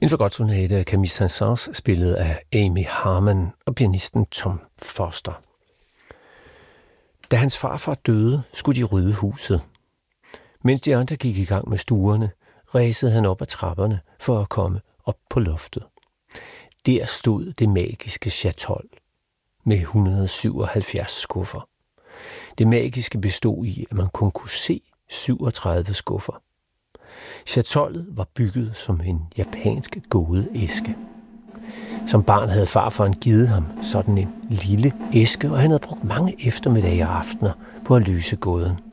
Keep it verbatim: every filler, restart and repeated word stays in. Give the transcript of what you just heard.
En fagotsonate af Camille Saint-Saëns, spillet af Amy Harmon og pianisten Tom Foster. Da hans farfar døde, skulle de rydde huset. Mens de andre gik i gang med stuerne, ræsede han op ad trapperne for at komme op på loftet. Der stod det magiske chatol med et hundrede syvoghalvfjerds skuffer. Det magiske bestod i, at man kun kunne se syvogtredive skuffer. Chatollet var bygget som en japansk gådeæske. Som barn havde farfaren givet ham sådan en lille æske, og han havde brugt mange eftermiddage og aftener på at løse gåden.